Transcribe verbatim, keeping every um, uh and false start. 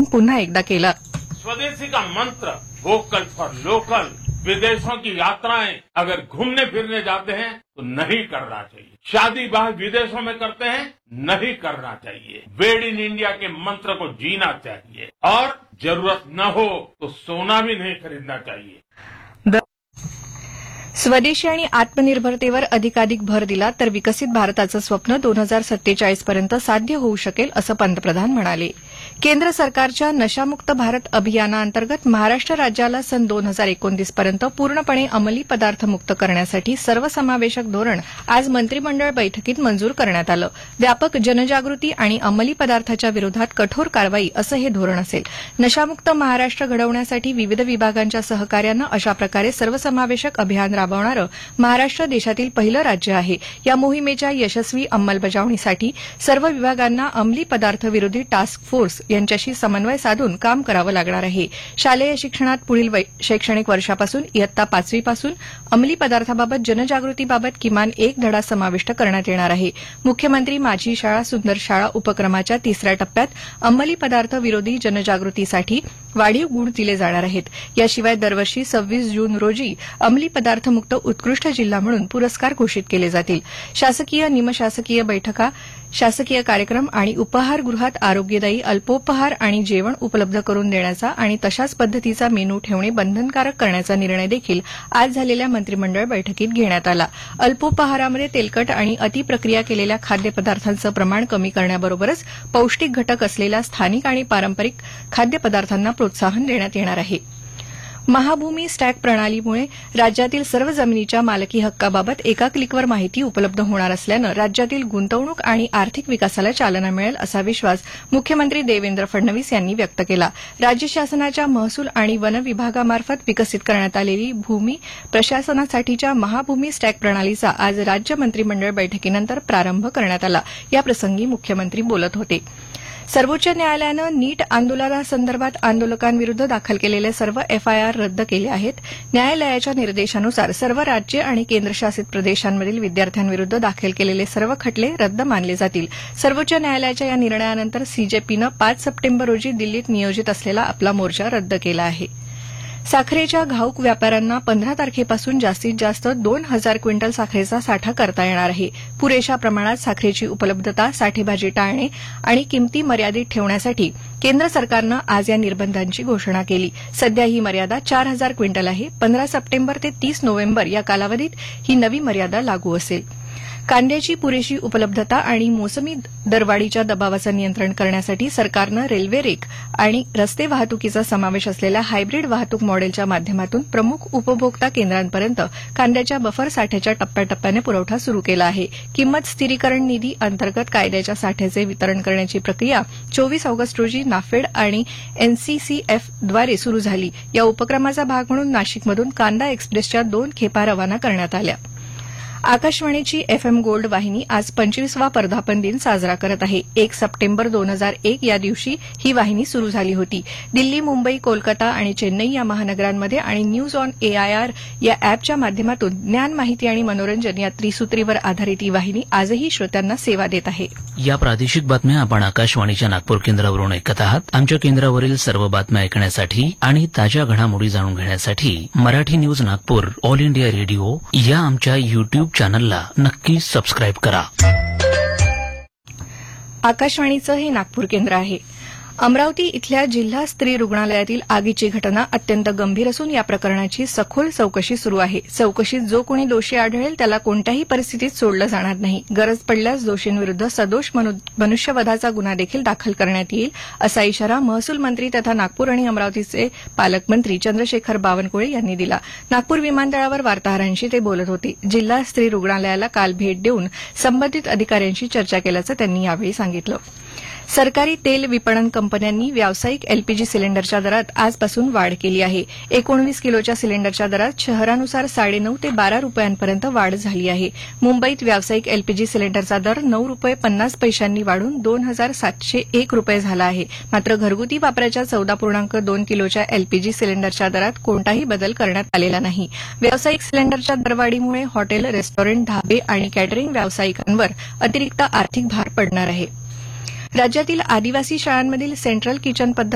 पुन्हा एकदा केलं. स्वदेशी का मंत्र वोकल फॉर लोकल, विदेशों की यात्राएं अगर घूमने फिरने जाते हैं तो नहीं करना चाहिए. शादी ब्याह विदेशों में करते हैं, नहीं करना चाहिए. मेड इन इंडिया के मंत्र को जीना चाहिए और जरूरत न हो तो सोना भी नहीं खरीदना चाहिए. स्वदेशी आणि आत्मनिर्भरतेवर अधिकाधिक भर दिला तर विकसित भारताचं स्वप्न दोन हजार सत्तेचाळीस पर्यंत साध्य होऊ शकेल असं पंतप्रधान म्हणाले. केंद्र सरकारच्या नशामुक्त भारत अभियानाअंतर्गत महाराष्ट्र राज्याला सन दोन हजार एकोणतीस पर्यंत पूर्णपणे अंमली पदार्थ मुक्त करण्यासाठी सर्वसमावेशक धोरण आज मंत्रिमंडळ बैठकीत मंजूर करण्यात आलं. व्यापक जनजागृती आणि अंमली पदार्थाच्या विरोधात कठोर कारवाई असं हे धोरण असेल. नशामुक्त महाराष्ट्र घडवण्यासाठी विविध विभागांच्या सहकार्यानं अशा प्रकारे सर्वसमावेशक अभियान राबवणारं महाराष्ट्र देशातील पहिलं राज्य आहे. या मोहिमेच्या यशस्वी अंमलबजावणीसाठी सर्व विभागांना अंमली पदार्थ विरोधी टास्क फोर्स यांच्याशी समन्वय साधून काम करावं लागणार आहे. शालेय शिक्षणात पुढील शैक्षणिक वर्षापासून इयत्ता पाचवीपासून अंमली पदार्थाबाबत जनजागृतीबाबत किमान एक धडा समाविष्ट करण्यात येणार आहे. मुख्यमंत्री माझी शाळा सुंदर शाळा उपक्रमाच्या तिसऱ्या टप्प्यात अंमली पदार्थ विरोधी जनजागृतीसाठी वाढीव गुण दिले जाणार आहेत. याशिवाय दरवर्षी सव्वीस जून रोजी अंमली पदार्थमुक्त उत्कृष्ट जिल्हा म्हणून पुरस्कार घोषित केले जातील. शासकीय निमशासकीय बैठका, शासकीय कार्यक्रम आणि उपहारगृहात आरोग्यदायी अल्पोपहार आणि जेवण उपलब्ध करून देण्याचा आणि तशाच पद्धतीचा मेनू ठेवणे बंधनकारक करण्याचा निर्णय देखील आज झालेल्या मंत्रिमंडळ बैठकीत घेण्यात आला. अल्पोपहारामध्ये तेलकट आणि अतिप्रक्रिया केलेल्या खाद्यपदार्थांचं प्रमाण कमी करण्याबरोबरच पौष्टिक घटक असलेल्या स्थानिक आणि पारंपरिक खाद्यपदार्थांना प्रोत्साहन देण्यात येणार आहे. महाभूमी स्टॅक प्रणालीमुळे राज्यातील सर्व जमिनीच्या मालकी हक्काबाबत एका क्लिकवर माहिती उपलब्ध होणार असल्यानं राज्यातील गुंतवणूक आणि आर्थिक विकासाला चालना मिळेल असा विश्वास मुख्यमंत्री देवेंद्र फडणवीस यांनी व्यक्त केला. राज्य शासनाच्या महसूल आणि वन विभागामार्फत विकसित करण्यात आलेली भूमी प्रशासनासाठीच्या महाभूमी स्टॅक प्रणालीचा आज राज्य मंत्रिमंडळ बैठकीनंतर प्रारंभ करण्यात आला. याप्रसंगी मुख्यमंत्री बोलत होते. सर्वोच्च न्यायालयानं नीट आंदोलनासंदर्भात आंदोलकांविरुद्ध दाखल केलेले सर्व एफआयआर रद्द केले आहेत. न्यायालयाच्या निर्देशानुसार सर्व राज्य आणि केंद्रशासित प्रदेशांमधील विद्यार्थ्यांविरुद्ध दाखल केलेले सर्व खटले रद्द मानले जातील. सर्वोच्च न्यायालयाच्या या निर्णयानंतर सीजेपीनं पाच सप्टेंबर रोजी दिल्लीत नियोजित असलेला आपला मोर्चा रद्द केला आहे. साखरेच्या घाऊक व्यापाऱ्यांना पंधरा तारखेपासून जास्तीत जास्त दोन हजार क्विंटल साखरेचा साठा करता येणार आहे. पुरेशा प्रमाणात साखरेची उपलब्धता, साठेबाजी टाळणे आणि किंमती मर्यादित ठेवण्यासाठी केंद्र सरकारनं आज या निर्बंधांची घोषणा केली. सध्या ही मर्यादा चार हजार क्विंटल आहे. पंधरा सप्टेंबर ते तीस नोव्हेंबर या कालावधीत ही नवी मर्यादा लागू असेल. कांद्याची पुरेशी उपलब्धता आणि मोसमी दरवाढीच्या दबावाचं नियंत्रण करण्यासाठी सरकारनं रेल्वे रेक आणि रस्ते वाहतुकीचा समावेश असलेल्या हायब्रिड वाहतूक मॉडेलच्या माध्यमातून प्रमुख उपभोक्ता केंद्रांपर्यंत कांद्याच्या बफर साठ्याच्या टप्प्याटप्प्याने पुरवठा सुरू केला आहे. किंमत स्थिरीकरण निधी अंतर्गत कांद्याच्या साठ्याचे वितरण करण्याची प्रक्रिया चोवीस ऑगस्ट रोजी नाफेड आणि एनसीसीएफद्वारे सुरू झाली. या उपक्रमाचा भाग म्हणून नाशिकमधून कांदा एक्सप्रेसच्या दोन खेपा रवाना करण्यात आल्या. आकाशवाणीची एफएम गोल्ड वाहिनी आज पंचवीसवा वर्धापन दिन साजरा करत आहे. एक सप्टेंबर दोन हजार एक या दिवशी ही वाहिनी सुरू झाली होती. दिल्ली, मुंबई, कोलकाता आणि चेन्नई या महानगरांमध्ये आणि न्यूज ऑन एआयआर या अॅपच्या माध्यमातून ज्ञान, माहिती आणि मनोरंजन या त्रिसूत्रीवर आधारित ही वाहिनी आजही श्रोत्यांना सेवा देत आहे. या प्रादेशिक बातम्या आपण आकाशवाणीच्या नागपूर केंद्रावरून ऐकत आहात. आमच्या केंद्रावरील सर्व बातम्या ऐकण्यासाठी आणि ताज्या घडामोडी जाणून घेण्यासाठी Marathi news Nagpur all India radio या आमच्या युट्यूब चॅनलला नक्की सबस्क्राईब करा. आकाशवाणीचं हे नागपूर केंद्र आहे. अमरावती इथल्या जिल्हा स्त्री रुग्णालयातील आगीची घटना अत्यंत गंभीर असून या प्रकरणाची सखोल चौकशी सुरू आहे. चौकशीत जो कोणी दोषी आढळेल त्याला कोणत्याही परिस्थितीत सोडलं जाणार नाही. गरज पडल्यास दोषींविरुद्ध सदोष मनुष्यवधाचा गुन्हा देखील दाखल करण्यात येईल, असा इशारा महसूल मंत्री तथा नागपूर आणि अमरावतीचे पालकमंत्री चंद्रशेखर बावनकुळे यांनी दिला. नागपूर विमानतळावर वार्ताहरांशी ते बोलत होते. जिल्हा स्त्री रुग्णालयाला काल भेट देऊन संबंधित अधिकाऱ्यांशी चर्चा केल्याचं त्यांनी यावेळी सांगितलं. सरकारी तेल विपणन कंपन्यांनी व्यावसायिक एलपीजी सिलेंडरच्या दरात आजपासून वाढ केली आहे. एकोणवीस किलोच्या सिलेंडरच्या दरात शहरानुसार साडेनऊ ते बारा रुपयांपर्यंत वाढ झाली आहे. मुंबईत व्यावसायिक एलपीजी सिलेंडरचा दर नऊ रुपये पन्नास पैशांनी वाढून दोन हजार सातशे एक रुपये झाला आहे. मात्र घरगुती वापराच्या चौदा पूर्णांक दोन किलोच्या एलपीजी सिलेंडरच्या दरात कोणताही बदल करण्यात आलेला नाही. व्यावसायिक सिलेंडरच्या दरवाढीमुळे हॉटेल, रेस्टॉरंट, ढाबे आणि कॅटरिंग व्यावसायिकांवर अतिरिक्त आर्थिक भार पडणार आहे. राज्यातील आदिवासी शाळांमधील सेंट्रल किचन पद्धत